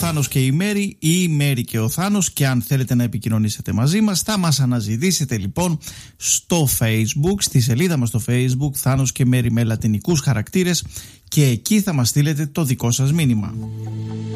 Θάνος και η Μέρη ή η Μέρη και ο Θάνος, και αν θέλετε να επικοινωνήσετε μαζί μας θα μας αναζητήσετε λοιπόν στο Facebook, στη σελίδα μας στο Facebook Θάνος και Μέρη με λατινικούς χαρακτήρες, και εκεί θα μας στείλετε το δικό σας μήνυμα.